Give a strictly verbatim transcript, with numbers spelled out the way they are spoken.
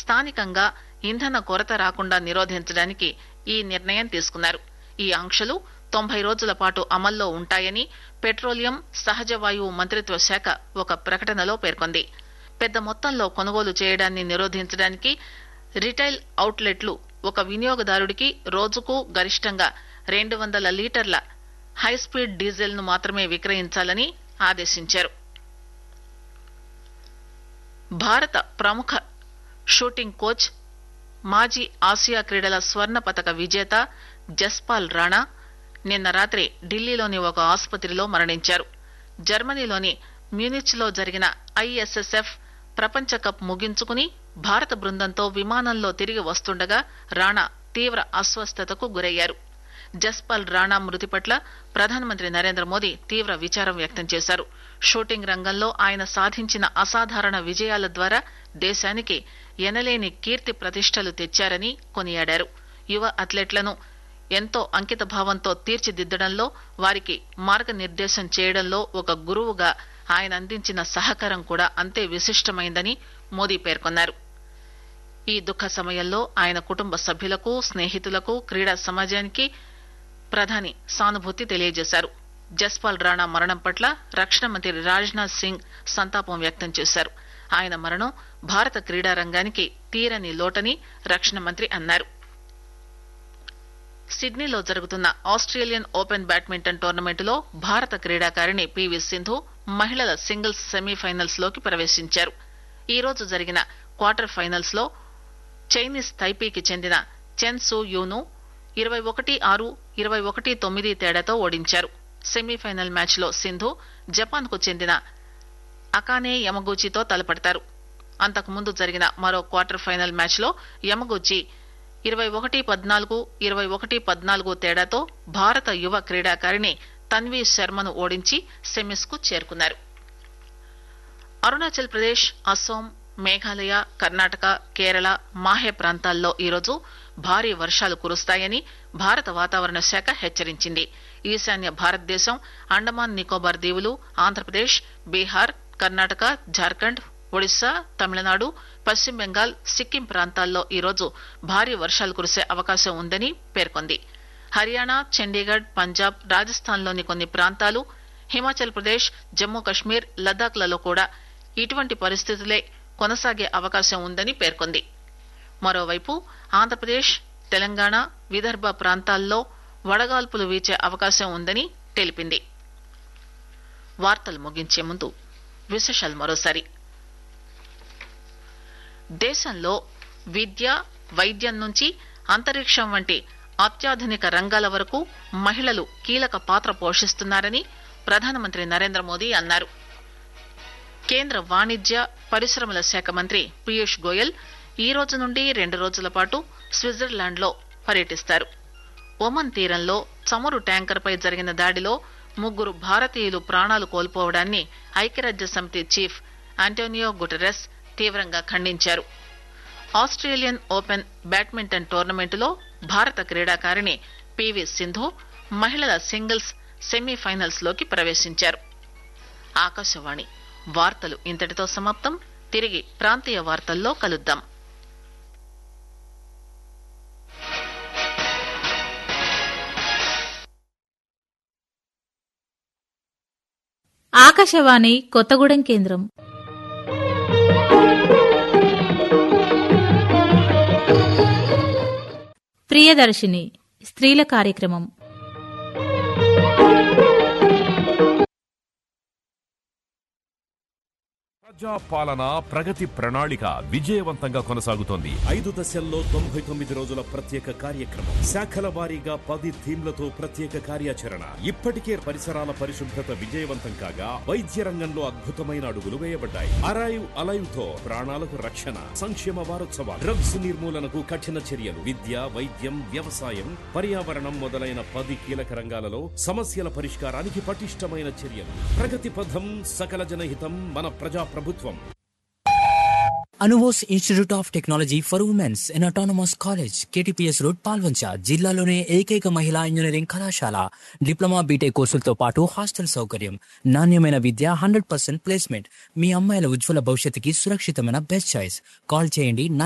స్థానికంగా ఇంధన కొరత రాకుండా నిరోధించడానికి ఈ నిర్ణయం తీసుకున్నారు. ఈ ఆంక్షలు తొంభై రోజుల పాటు అమల్లో ఉంటాయని పెట్రోలియం, సహజ వాయువు మంత్రిత్వ శాఖ ఒక ప్రకటనలో పేర్కొంది. పెద్ద మొత్తంలో కొనుగోలు చేయడాన్ని నిరోధించడానికి రిటైల్ అవుట్లెట్లు ఒక వినియోగదారుడికి రోజుకు గరిష్టంగా రెండు వందల లీటర్ల హైస్పీడ్ డీజిల్ ను మాత్రమే విక్రయించాలని ఆదేశించారు. భారత ప్రముఖ షూటింగ్ కోచ్, మాజీ ఆసియా క్రీడల స్వర్ణ పతక విజేత జస్పాల్ రాణా నిన్న రాత్రి ఢిల్లీలోని ఒక ఆసుపత్రిలో మరణించారు. జర్మనీలోని మ్యూనిచ్ లో జరిగిన ఐఎస్ఎస్ఎఫ్ ప్రపంచ కప్ ముగించుకుని భారత బృందంతో విమానంలో తిరిగి వస్తుండగా రాణా తీవ్ర అస్వస్థతకు గురయ్యారు. జస్పాల్ రాణా మృతి పట్ల ప్రధానమంత్రి నరేంద్ర మోదీ తీవ్ర విచారం వ్యక్తం చేశారు. షూటింగ్ రంగంలో ఆయన సాధించిన అసాధారణ విజయాల ద్వారా దేశానికి ఎనలేని కీర్తి ప్రతిష్టలు తెచ్చారని కొనియాడారు. యువ అథ్లెట్లను ఎంతో అంకిత భావంతో తీర్చిదిద్దడంలో, వారికి మార్గనిర్దేశం చేయడంలో ఒక గురువుగా ఆయన అందించిన సహకారం కూడా అంతే విశిష్టమైందని మోదీ పేర్కొన్నారు. ఈ దుఃఖ సమయంలో ఆయన కుటుంబ సభ్యులకు, స్నేహితులకు, క్రీడా సమాజానికి ప్రధాని సానుభూతి తెలియజేశారు. జస్పాల్ రాణా మరణం పట్ల రక్షణ మంత్రి రాజ్నాథ్ సింగ్ సంతాపం వ్యక్తం చేశారు. ఆయన మరణం భారత క్రీడా రంగానికి తీరని లోటని రక్షణ మంత్రి అన్నారు. సిడ్నీలో జరుగుతున్న ఆస్ట్రేలియన్ ఓపెన్ బ్యాడ్మింటన్ టోర్నమెంటులో భారత క్రీడాకారిణి పీవీ సింధు మహిళల సింగిల్స్ సెమీఫైనల్స్ లోకి ప్రవేశించారు. ఈ రోజు జరిగిన క్వార్టర్ ఫైనల్స్ లో చైనీస్ తైపీకి చెందిన చెన్ సూ యూను ఇరవై ఒకటి ఆరు, ఇరవై ఒకటి తొమ్మిది తేడాతో ఓడించారు. సెమీఫైనల్ మ్యాచ్ లో సింధు జపాన్ కు చెందిన అకానే యమగూచితో తలపడతారు. అంతకుముందు జరిగిన మరో క్వార్టర్ ఫైనల్ మ్యాచ్ లో యమగూచి ఇరవై ఒకటి పద్నాలుగు, ఇరవై ఒకటి పద్నాలుగు తేడాతో భారత యువ క్రీడాకారిణి తన్వీ శర్మను ఓడించి సెమీస్ కు చేరుకున్నారు. అరుణాచల్ ప్రదేశ్, అస్సోం, మేఘాలయ, కర్ణాటక, కేరళ, మాహే ప్రాంతాల్లో ఈరోజు భారీ వర్షాలు కురుస్తాయని భారత వాతావరణ శాఖ హెచ్చరించింది. ఈశాన్య భారతదేశం, అండమాన్ నికోబార్ దీవులు, ఆంధ్రప్రదేశ్, బీహార్, కర్ణాటక, జార్ఖండ్, ఒడిశా, తమిళనాడు, పశ్చిమ బెంగాల్, సిక్కిం ప్రాంతాల్లో ఈరోజు భారీ వర్షాలు కురిసే అవకాశం ఉందని పేర్కొంది. హర్యానా, చండీగఢ్, పంజాబ్, రాజస్థాన్ లోని కొన్ని ప్రాంతాలు, హిమాచల్ ప్రదేశ్, జమ్మూ కశ్మీర్, లద్దాఖ్ లలో కూడా ఇటువంటి పరిస్థితులే కొనసాగే అవకాశం ఉందని పేర్కొంది. మరోవైపు ఆంధ్రప్రదేశ్, తెలంగాణ, విదర్భ ప్రాంతాల్లో వడగాల్పులు వీచే అవకాశం ఉందని తెలిపింది. వార్తలు ముగించే ముందు విశేషాలు మరోసారి. దేశంలో విద్య, వైద్యం నుంచి అంతరిక్షం వంటి అత్యాధునిక రంగాల వరకు మహిళలు కీలక పాత్ర పోషిస్తున్నారని ప్రధానమంత్రి నరేంద్ర మోదీ అన్నారు. కేంద్ర వాణిజ్య, పరిశ్రమల శాఖ మంత్రి పీయూష్ గోయల్ ఈ రోజు నుండి రెండు రోజుల పాటు స్విట్జర్లాండ్ లో పర్యటిస్తారు. ఒమన్ తీరంలో చమురు ట్యాంకర్ పై జరిగిన దాడిలో ముగ్గురు భారతీయులు ప్రాణాలు కోల్పోవడాన్ని ఐక్యరాజ్య సమితి చీఫ్ ఆంటోనియో గుటెరస్ తీవ్రంగా ఖండించారు. ఆస్ట్రేలియన్ ఓపెన్ బ్యాడ్మింటన్ టోర్నమెంటులో భారత క్రీడాకారిణి పీవీ సింధు మహిళల సింగిల్స్ సెమీఫైనల్స్ లోకి ప్రవేశించారు. ఆకాశవాణి వార్తలు ఇంతటితో సమాప్తం. తిరిగి ప్రాంతీయ వార్తల్లో కలుద్దాం. ఆకాశవాణి కొత్తగూడెం కేంద్రం. ప్రియదర్శిని స్త్రీల కార్యక్రమం. ప్రజా పాలన ప్రగతి ప్రణాళిక విజయవంతంగా కొనసాగుతోంది. ఐదు దశల్లో తొంభై తొమ్మిది రోజుల ప్రత్యేక కార్యక్రమం, శాఖల వారీగా పది థీమ్లతో ప్రత్యేక కార్యాచరణ. ఇప్పటికే పరిసరాల పరిశుభ్రత విజయవంతం కాగా వైద్య రంగంలో అద్భుతమైన అడుగులు వేయబడ్డాయి. అరైవ్ అలైవ్ తో ప్రాణాలకు రక్షణ. సంక్షేమ వారోత్సవాలు, డ్రగ్స్ నిర్మూలనకు కఠిన చర్యలు, విద్య, వైద్యం, వ్యవసాయం, పర్యావరణం మొదలైన పది కీలక రంగాలలో సమస్యల పరిష్కారానికి పటిష్టమైన చర్యలు. ప్రగతి పథం, సకల జనహితం, మన ప్రజా ప్రభుత్వం. Anubose institute of technology for women's in autonomous college, KTPS road, Palvancha. జిల్లాలోనే ఏకైక మహిళా ఇంజనీరింగ్ కళాశాల. డిప్లొమా, బీటెక్ కోర్సులతో పాటు హాస్టల్ సౌకర్యం, నాణ్యమైన విద్య, హండ్రెడ్ పర్సెంట్ ప్లేస్మెంట్. మీ అమ్మాయిల ఉజ్వల భవిష్యత్తుకి సురక్షితమైన బెస్ట్ చాయిస్. కాల్ చేయండి